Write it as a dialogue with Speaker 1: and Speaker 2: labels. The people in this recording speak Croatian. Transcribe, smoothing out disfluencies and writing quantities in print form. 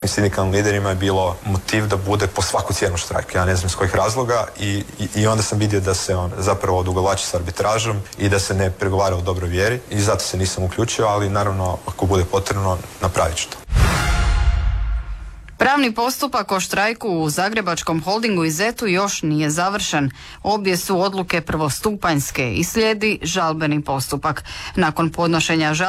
Speaker 1: sindikalnim liderima je bilo motiv da bude po svaku cijenu štrajk. Ja ne znam iz kojih razloga i onda sam vidio da se on zapravo odugovlači s arbitražom i da se ne pregovara u dobroj vjeri i zato se nisam uključio, ali naravno ako bude potrebno napravit ću to.
Speaker 2: Pravni postupak o štrajku u Zagrebačkom holdingu i ZET-u još nije završen. Obje su odluke prvostupanjske i slijedi žalbeni postupak. Nakon podnošenja